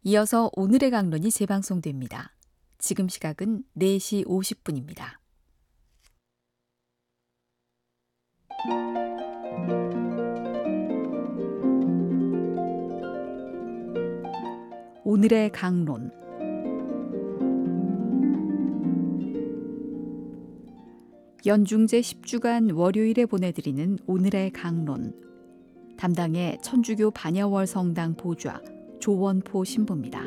이어서 오늘의 강론이 재방송됩니다. 지금 시각은 4시 50분입니다. 오늘의 강론. 연중제 10주간 월요일에 보내드리는 오늘의 강론. 담당의 천주교 반야월 성당 보좌 조원포 신부입니다.